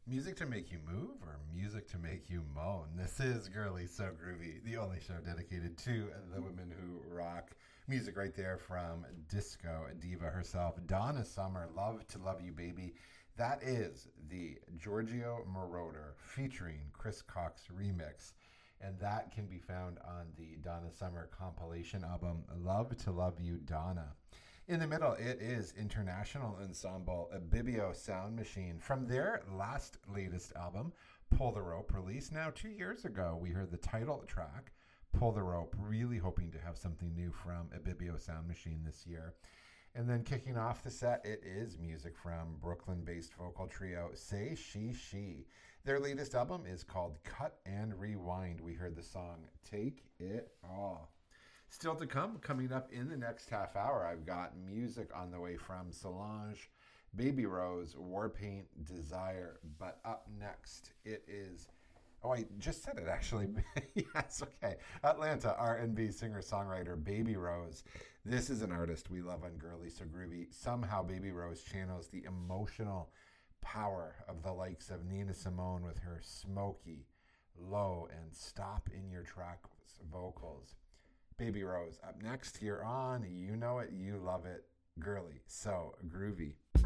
Music to make you move or music to make you moan? This is Girly So Groovy, the only show dedicated to the women who rock music right there from disco diva herself, Donna Summer, Love to Love You Baby. That is the Giorgio Moroder featuring Chris Cox remix. And that can be found on the Donna Summer compilation album, Love to Love You, Donna. In the middle, it is international ensemble Ibibio Sound Machine from their latest album, Pull the Rope, released now 2 years ago. We heard the title track, Pull the Rope, really hoping to have something new from Ibibio Sound Machine this year. And then kicking off the set, it is music from Brooklyn-based vocal trio Say She She. Their latest album is called Cut and Rewind. We heard the song Take It All. Still to come, coming up in the next half hour, I've got music on the way from Solange, Baby Rose, Warpaint, Desire. But up next, it is... Oh, I just said it, actually. Yes, okay. Atlanta R&B singer-songwriter Baby Rose. This is an artist we love on Girly So Groovy. Somehow Baby Rose channels the emotional power of the likes of Nina Simone with her smoky, low, and stop-in-your-track vocals. Baby Rose up next here on You Know It, You Love It, Girly So Groovy.